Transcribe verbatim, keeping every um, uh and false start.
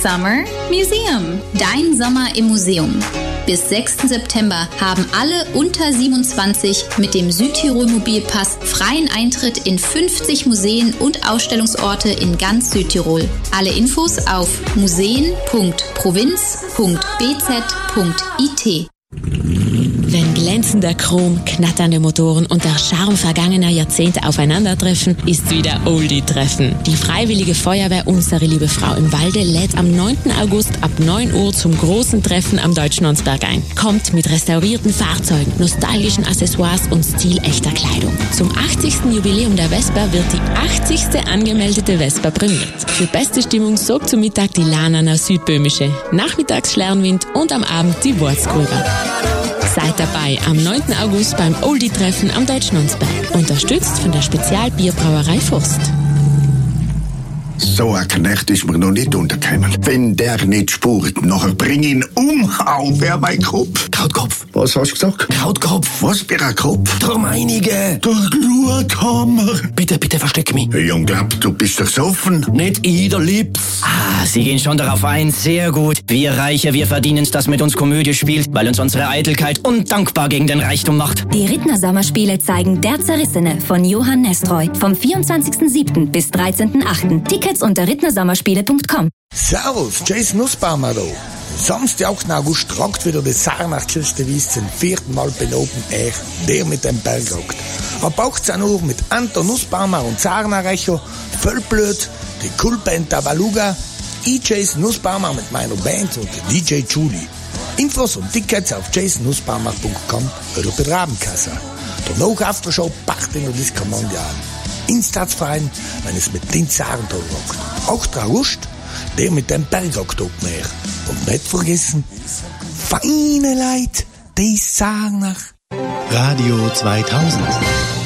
Summer Museum. Dein Sommer im Museum. Bis sechsten September haben alle unter siebenundzwanzig mit dem Südtirol-Mobilpass freien Eintritt in fünfzig Museen und Ausstellungsorte in ganz Südtirol. Alle Infos auf museen punkt provinz punkt b z punkt i t. Wenn glänzender Chrom, knatternde Motoren und der Charme vergangener Jahrzehnte aufeinandertreffen, ist wieder Oldie-Treffen. Die Freiwillige Feuerwehr Unsere Liebe Frau im Walde lädt am neunten August ab neun Uhr zum großen Treffen am Deutschnonsberg ein. Kommt mit restaurierten Fahrzeugen, nostalgischen Accessoires und stilechter Kleidung. Zum achtzigsten Jubiläum der Vespa wird die achtzigste angemeldete Vespa prämiert. Für beste Stimmung sorgt zum Mittag die Lananer Südböhmische, nachmittags Schlernwind und am Abend die Wurzkurve. Seid dabei am neunten August beim Oldie-Treffen am Deutschnonsberg. Unterstützt von der Spezialbierbrauerei Furst. So ein Knecht ist mir noch nicht untergekommen. Wenn der nicht spurt, nachher bring ihn um. Au, wer mein Kopf. Krautkopf. Was hast du gesagt? Krautkopf. Was für ein Kopf? Drum einige. Der Gluthammer. Bitte, bitte versteck mich. Hey, Junglab, du bist doch soffen. Nicht ich, der Lips. Ah, Sie gehen schon darauf ein. Sehr gut. Wir Reiche, wir verdienen's, das mit uns Komödie spielt, weil uns unsere Eitelkeit undankbar gegen den Reichtum macht. Die Rittner Sommerspiele zeigen Der Zerrissene von Johann Nestroy vom vierundzwanzigsten siebten bis dreizehnten achten Tickets unter rittnersommerspiele punkt com. Servus, Jason Nussbaumer da. Samstag, achten August, tragt wieder die Sarnach-Kirche Wies zum vierten Mal beim Open Air, der mit dem Bergrock. Ab achtzehn Uhr mit Anton Nussbaumer und Sarnach Echo, Völlblöd, die Coolband Tabaluga, ich Jason Nussbaumer mit meiner Band und der D J Julie. Infos und Tickets auf jason nussbaumer punkt com oder bei der Abendkasse. Danach Aftershow Party und Disco Mondial. Instatsverein, wenn es mit den Sarntal rockt. achten August, der mit dem Bergrock Open Air. Und nicht vergessen, feine Leute, die Sarnach. Radio zweitausend.